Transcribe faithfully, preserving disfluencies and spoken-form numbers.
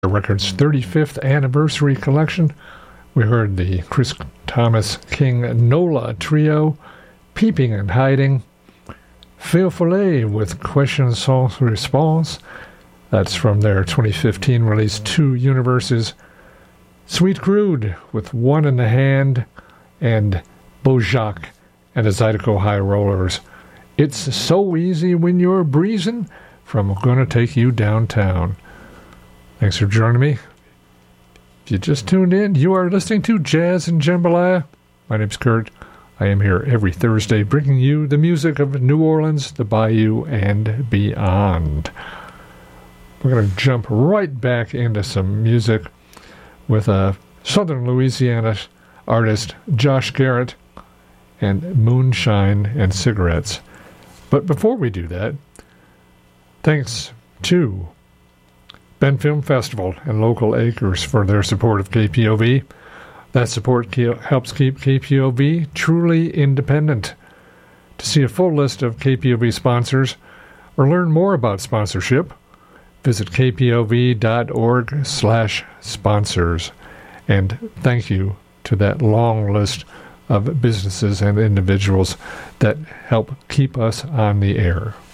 Records thirty-fifth Anniversary Collection. We heard the Chris Thomas King Nola Trio, Peeping and Hiding, Feu Follet with Question Sans Response. That's from their twenty fifteen release Two Universes. Sweet Crude with One in the Hand, and Bojack and the Zydeco High Rollers. It's So Easy When You're Breezin' from Gonna Take You Downtown. Thanks for joining me. If you just tuned in, you are listening to Jazz and Jambalaya. My name's Kurt. I am here every Thursday bringing you the music of New Orleans, the Bayou, and beyond. We're going to jump right back into some music with a Southern Louisiana artist, Josh Garrett, and Moonshine and Cigarettes. But before we do that, thanks to Bend Film Festival and Local Acres for their support of K P O V. That support ke- helps keep K P O V truly independent. To see a full list of K P O V sponsors or learn more about sponsorship, visit kpov.org slash sponsors. And thank you to that long list of businesses and individuals that help keep us on the air.